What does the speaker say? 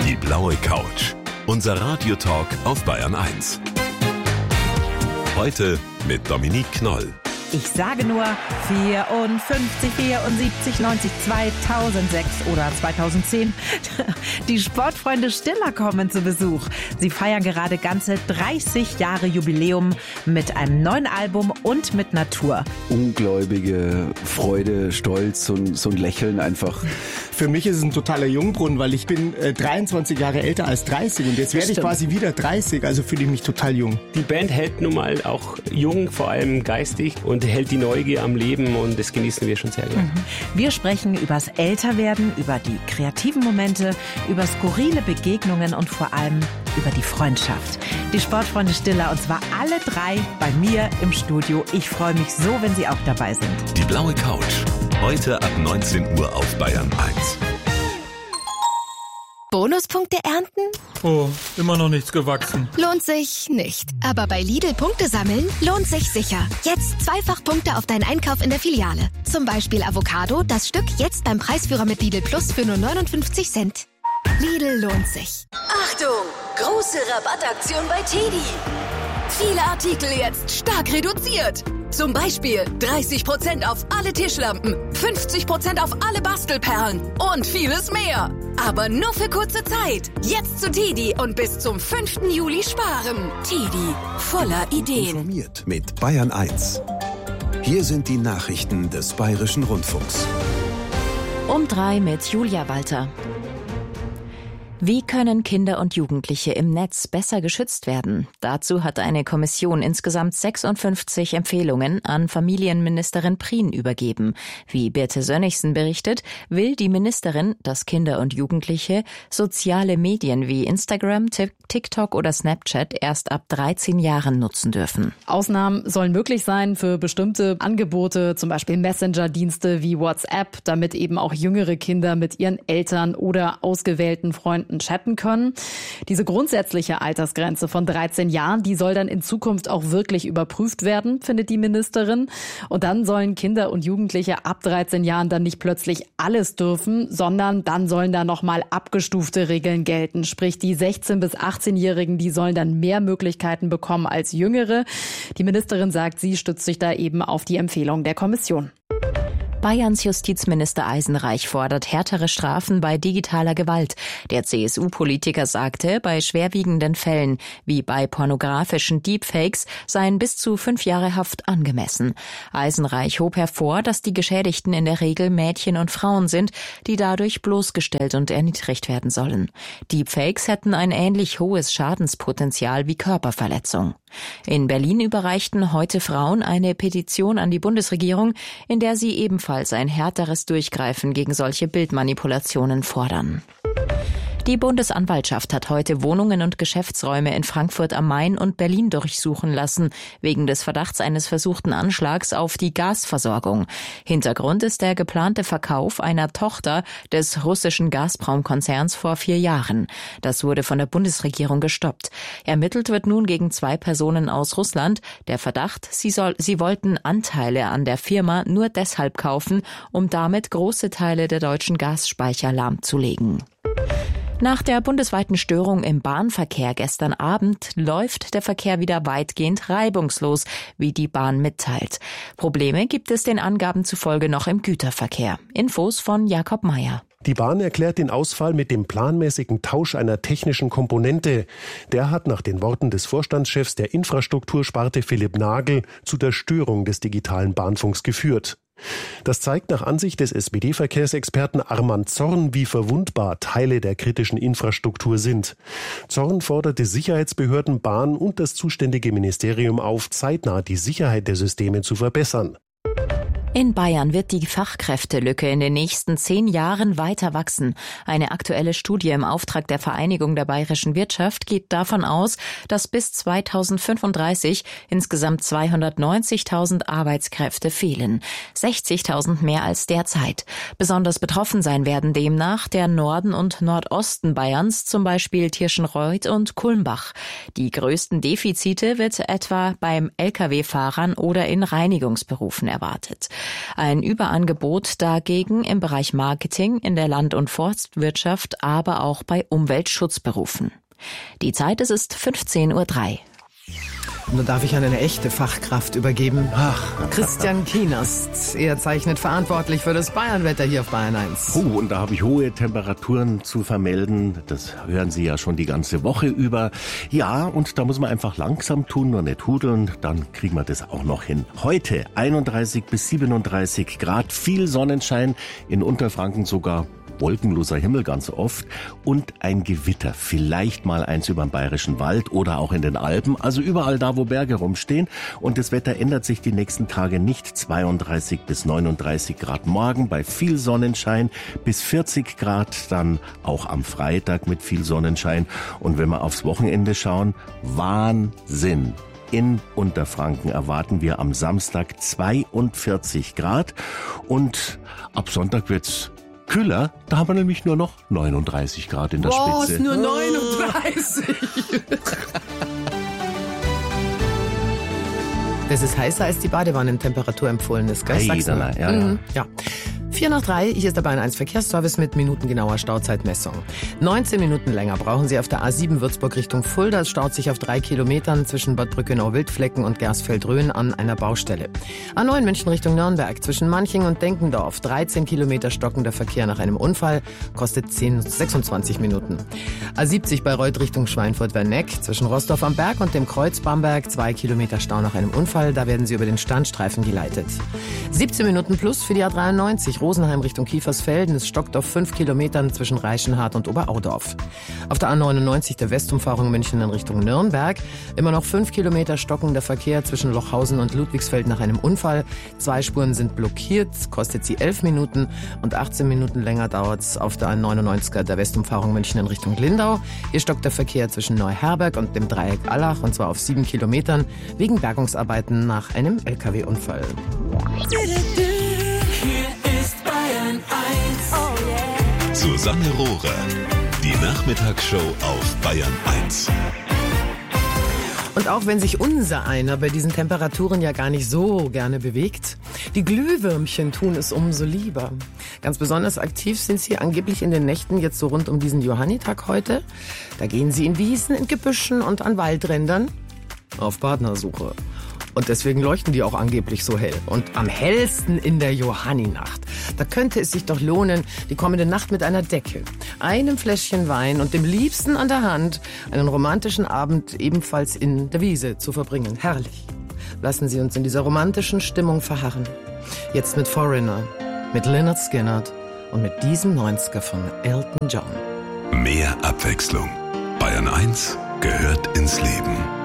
Die blaue Couch. Unser Radiotalk auf Bayern 1. Heute mit Dominique Knoll. Ich sage nur 54, 74, 90, 2006 oder 2010. Die Sportfreunde Stiller kommen zu Besuch. Sie feiern gerade ganze 30 Jahre Jubiläum mit einem neuen Album und mit Natur. Ungläubige Freude, Stolz, so ein Lächeln einfach. Für mich ist es ein totaler Jungbrunnen, weil ich bin 23 Jahre älter als 30 und jetzt werde ich quasi wieder 30, also fühle ich mich total jung. Die Band hält nun mal auch jung, vor allem geistig, und hält die Neugier am Leben und das genießen wir schon sehr gerne. Wir sprechen übers Älterwerden, über die kreativen Momente, über skurrile Begegnungen und vor allem über die Freundschaft. Die Sportfreunde Stiller, und zwar alle drei bei mir im Studio. Ich freue mich so, wenn Sie auch dabei sind. Die blaue Couch. Heute ab 19 Uhr auf Bayern 1. Bonuspunkte ernten? Oh, immer noch nichts gewachsen. Lohnt sich nicht. Aber bei Lidl Punkte sammeln lohnt sich sicher. Jetzt zweifach Punkte auf deinen Einkauf in der Filiale. Zum Beispiel Avocado, das Stück jetzt beim Preisführer mit Lidl Plus für nur 59 Cent. Lidl lohnt sich. Achtung! Große Rabattaktion bei TEDi. Viele Artikel jetzt stark reduziert. Zum Beispiel 30% auf alle Tischlampen, 50% auf alle Bastelperlen und vieles mehr. Aber nur für kurze Zeit. Jetzt zu TEDi und bis zum 5. Juli sparen. TEDi, voller Ideen. Informiert mit Bayern 1. Hier sind die Nachrichten des Bayerischen Rundfunks. Um 3 mit Julia Walter. Wie können Kinder und Jugendliche im Netz besser geschützt werden? Dazu hat eine Kommission insgesamt 56 Empfehlungen an Familienministerin Prien übergeben. Wie Birte Sönnigsen berichtet, will die Ministerin, dass Kinder und Jugendliche soziale Medien wie Instagram, TikTok oder Snapchat erst ab 13 Jahren nutzen dürfen. Ausnahmen sollen möglich sein für bestimmte Angebote, zum Beispiel Messenger-Dienste wie WhatsApp, damit eben auch jüngere Kinder mit ihren Eltern oder ausgewählten Freunden chatten können. Diese grundsätzliche Altersgrenze von 13 Jahren, die soll dann in Zukunft auch wirklich überprüft werden, findet die Ministerin. Und dann sollen Kinder und Jugendliche ab 13 Jahren dann nicht plötzlich alles dürfen, sondern dann sollen da nochmal abgestufte Regeln gelten. Sprich, die 16- bis 18-Jährigen, die sollen dann mehr Möglichkeiten bekommen als Jüngere. Die Ministerin sagt, sie stützt sich da eben auf die Empfehlung der Kommission. Bayerns Justizminister Eisenreich fordert härtere Strafen bei digitaler Gewalt. Der CSU-Politiker sagte, bei schwerwiegenden Fällen wie bei pornografischen Deepfakes seien bis zu 5 Jahre Haft angemessen. Eisenreich hob hervor, dass die Geschädigten in der Regel Mädchen und Frauen sind, die dadurch bloßgestellt und erniedrigt werden sollen. Deepfakes hätten ein ähnlich hohes Schadenspotenzial wie Körperverletzung. In Berlin überreichten heute Frauen eine Petition an die Bundesregierung, in der sie ebenfalls ein härteres Durchgreifen gegen solche Bildmanipulationen fordern. Die Bundesanwaltschaft hat heute Wohnungen und Geschäftsräume in Frankfurt am Main und Berlin durchsuchen lassen, wegen des Verdachts eines versuchten Anschlags auf die Gasversorgung. Hintergrund ist der geplante Verkauf einer Tochter des russischen Gazprom-Konzerns vor 4 Jahren. Das wurde von der Bundesregierung gestoppt. Ermittelt wird nun gegen 2 Personen aus Russland. Der Verdacht, sie wollten Anteile an der Firma nur deshalb kaufen, um damit große Teile der deutschen Gasspeicher lahmzulegen. Nach der bundesweiten Störung im Bahnverkehr gestern Abend läuft der Verkehr wieder weitgehend reibungslos, wie die Bahn mitteilt. Probleme gibt es den Angaben zufolge noch im Güterverkehr. Infos von Jakob Meyer. Die Bahn erklärt den Ausfall mit dem planmäßigen Tausch einer technischen Komponente. Der hat nach den Worten des Vorstandschefs der Infrastruktursparte Philipp Nagel zu der Störung des digitalen Bahnfunks geführt. Das zeigt nach Ansicht des SPD-Verkehrsexperten Armand Zorn, wie verwundbar Teile der kritischen Infrastruktur sind. Zorn forderte Sicherheitsbehörden, Bahn und das zuständige Ministerium auf, zeitnah die Sicherheit der Systeme zu verbessern. In Bayern wird die Fachkräftelücke in den nächsten 10 Jahren weiter wachsen. Eine aktuelle Studie im Auftrag der Vereinigung der bayerischen Wirtschaft geht davon aus, dass bis 2035 insgesamt 290.000 Arbeitskräfte fehlen. 60.000 mehr als derzeit. Besonders betroffen sein werden demnach der Norden und Nordosten Bayerns, zum Beispiel Tirschenreuth und Kulmbach. Die größten Defizite wird etwa beim Lkw-Fahrern oder in Reinigungsberufen erwartet. Ein Überangebot dagegen im Bereich Marketing, in der Land- und Forstwirtschaft, aber auch bei Umweltschutzberufen. Die Zeit, es ist 15:03 Uhr. Nun darf ich an eine echte Fachkraft übergeben. Christian Kienast. Er zeichnet verantwortlich für das Bayernwetter hier auf Bayern 1. Und da habe ich hohe Temperaturen zu vermelden. Das hören Sie ja schon die ganze Woche über. Ja, und da muss man einfach langsam tun, nur nicht hudeln. Dann kriegen wir das auch noch hin. Heute 31 bis 37 Grad, viel Sonnenschein, in Unterfranken sogar wolkenloser Himmel ganz oft und ein Gewitter, vielleicht mal eins über den Bayerischen Wald oder auch in den Alpen, also überall da, wo Berge rumstehen. Und das Wetter ändert sich die nächsten Tage nicht. 32 bis 39 Grad morgen bei viel Sonnenschein, bis 40 Grad dann auch am Freitag mit viel Sonnenschein. Und wenn wir aufs Wochenende schauen, Wahnsinn! In Unterfranken erwarten wir am Samstag 42 Grad und ab Sonntag wird's kühler, da haben wir nämlich nur noch 39 Grad in der Spitze. Ist nur 39. Das ist heißer, als die Badewannentemperatur empfohlen ist, gell? Sag's mal. Ja. 2:04, hier ist der Bayern 1 Verkehrsservice mit minutengenauer Stauzeitmessung. 19 Minuten länger brauchen Sie auf der A7 Würzburg Richtung Fulda. Es staut sich auf 3 Kilometern zwischen Bad Brückenau-Wildflecken und Gersfeld-Rhön an einer Baustelle. A9 München Richtung Nürnberg zwischen Manching und Denkendorf. 13 Kilometer stockender Verkehr nach einem Unfall, kostet 26 Minuten. A70 Bayreuth Richtung Schweinfurt-Werneck zwischen Rostorf am Berg und dem Kreuz Bamberg. 2 Kilometer Stau nach einem Unfall, da werden Sie über den Standstreifen geleitet. 17 Minuten plus für die A93 Rosenheim Richtung Kiefersfelden. Es stockt auf 5 Kilometern zwischen Reichenhard und Oberaudorf. Auf der A99 der Westumfahrung München in Richtung Nürnberg. Immer noch 5 Kilometer stockender Verkehr zwischen Lochhausen und Ludwigsfeld nach einem Unfall. 2 Spuren sind blockiert, kostet sie 11 Minuten und 18 Minuten länger dauert es auf der A99er der Westumfahrung München in Richtung Lindau. Hier stockt der Verkehr zwischen Neuherberg und dem Dreieck Allach und zwar auf 7 Kilometern wegen Bergungsarbeiten nach einem LKW-Unfall. Susanne Rohrer, die Nachmittagsshow auf Bayern 1. Und auch wenn sich unser einer bei diesen Temperaturen ja gar nicht so gerne bewegt, die Glühwürmchen tun es umso lieber. Ganz besonders aktiv sind sie angeblich in den Nächten jetzt so rund um diesen Johannitag heute. Da gehen sie in Wiesen, in Gebüschen und an Waldrändern auf Partnersuche. Und deswegen leuchten die auch angeblich so hell. Und am hellsten in der Johanninacht. Da könnte es sich doch lohnen, die kommende Nacht mit einer Decke, einem Fläschchen Wein und dem Liebsten an der Hand einen romantischen Abend ebenfalls in der Wiese zu verbringen. Herrlich. Lassen Sie uns in dieser romantischen Stimmung verharren. Jetzt mit Foreigner, mit Lynyrd Skynyrd und mit diesem 90er von Elton John. Mehr Abwechslung. Bayern 1 gehört ins Leben.